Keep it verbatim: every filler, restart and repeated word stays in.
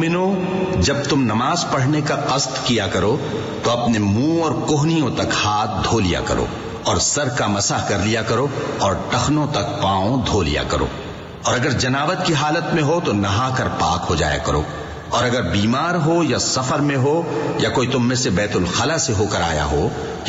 मोमिनो, जब तुम नमाज पढ़ने का कस्द किया करो तो अपने मुंह और कोहनियों तक हाथ धो लिया करो और सर का मसाह कर लिया करो और टखनों तक पांव धो लिया करो। और अगर जनाबत की हालत में हो तो नहाकर पाक हो जाया करो। और अगर बीमार हो या सफर में हो या कोई तुम में से बैतुल खला से होकर आया हो